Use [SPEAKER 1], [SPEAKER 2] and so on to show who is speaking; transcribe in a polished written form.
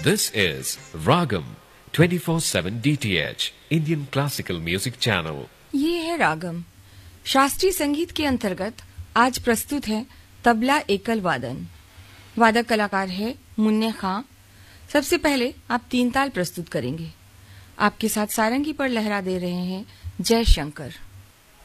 [SPEAKER 1] This is Ragam 24/7 DTH Indian Classical Music Channel.
[SPEAKER 2] ये है रागम। शास्त्रीय संगीत के अंतर्गत आज प्रस्तुत है तबला एकल वादन। वादक कलाकार है मुन्ने खां। सबसे पहले आप 3 ताल प्रस्तुत करेंगे। आपके साथ सारंगी पर लहरा दे रहे हैं जय शंकर।